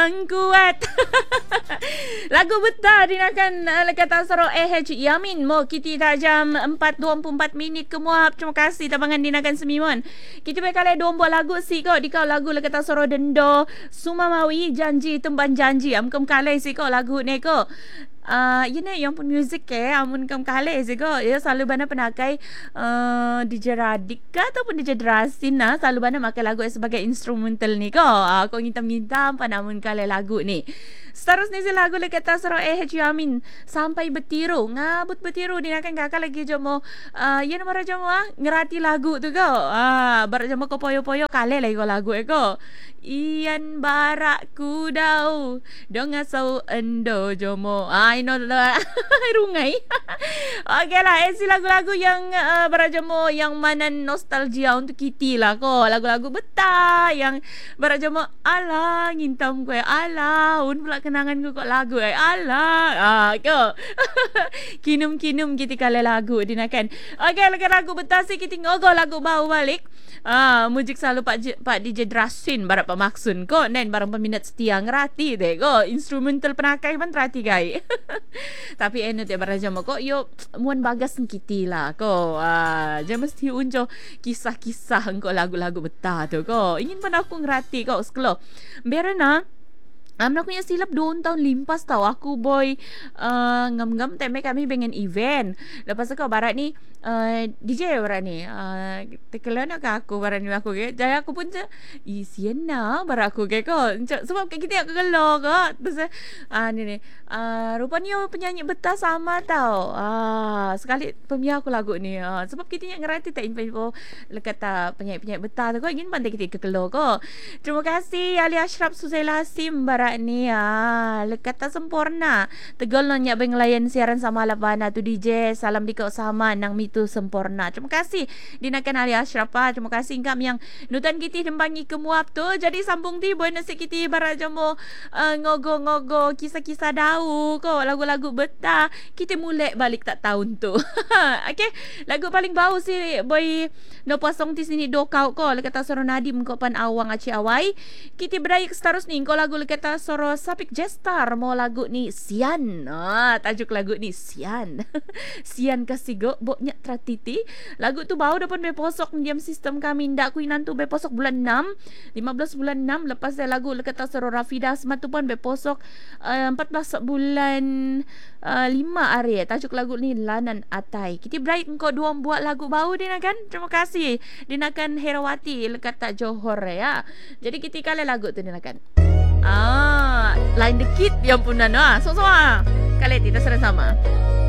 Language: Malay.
Kuat. Lagu betah dinakan kata soro Yamin mo kiti tajam 4:24 minit kemuap. Terima kasih tabangan dinakan semimon. Kita bekale dombo lagu si ko dikau lagu kata soro dendo Sumamawi janji temban janji amkem kale si ko lagu ne ko. Ini yang pun music amun kam kale si ko ya selalu bana penakai DJ Radika ataupun DJ Drasin selalu bana makai lagu sebagai instrumental ni ko. Kau ngintam-ngintam panamun kale lagu ni. Seterusnya si lagu kata soro Yamin sampai betiru ngabut betiru dinakan kakak lagi jomo ya nomor jomo ngerati lagu tu ko barak jomo ko poyo-poyo kale lagi ko lagu ko ian barak kudau dong asau endo jomo ino rungai. Okey lah si lagu-lagu yang barak jomo yang mana nostalgia untuk Kitty lah ko lagu-lagu betah yang barak jomo ala ngintam ko ala un pula kenangan ku kok lagu alah ko kinum-kinum kita kala lagu dinakan. Okey lagu betah si kita ngogo lagu bau balik muzik selalu Pak DJ Drasin barak Pak Maksun ko nen barang peminat setia ngerati deh ko instrumental penakai pun terati gai. Tapi eno te barak jamo ko yo muan bagas kita lah ko jangan mesti unjo kisah-kisah ko lagu-lagu betah tu ko ingin pun aku ngerati ko sekelo berena aku punya silap 2 tahun limpas tau aku boy ngam-ngam teme kami pengen event lepas tu kau barat ni DJ barat ni tekelan aku barat ni aku ke jadi aku pun isian na barat aku ke ko sebab kita aku gelo ko terus ni rupanya penyanyi betah sama tau sekali pemia aku lagu ni sebab kita yang ngerti tak info kata penyanyi-penyanyi betah tu ko ingin pandai kita kegelo ko. Terima kasih Ali Ashraf Suzaila Sim barat ni lekata sempurna tegol nyak benglayan siaran sama labana tu DJ salam dikau sama nang mitu sempurna. Terima kasih dinakan Ali Ashraf terima kasih ingkam yang nutan kita dembangi kemuap tu jadi sambung ti boy nasi kita barat jomo ngogo-ngogo kisah-kisah dau ko lagu-lagu betah kita mulai balik tak tahun tu. Okey lagu paling bau si boy no pasong ti sini do kau ko lekata soro Nadim ko pan awang aci awai kita beraik seterus ni ko lagu lekata soro Sapik Jestar mau lagu ni Sian tajuk lagu ni Sian. Sian kasigo boknya tratiti lagu tu bau depan beposok diam sistem kami ndak kuinan tu beposok bulan 6 15 bulan 6 lepas saya lagu lekata soro Rafida Asmat tu pun beposok 14 bulan 5 hari tajuk lagu ni Lanan Atai. Kita break engkau dua buat lagu bau dinakan. Terima kasih dinakan Herawati lekata Johor ya. Jadi kita kala lagu tu dinakan lain dekit yang punan so kali tidak sama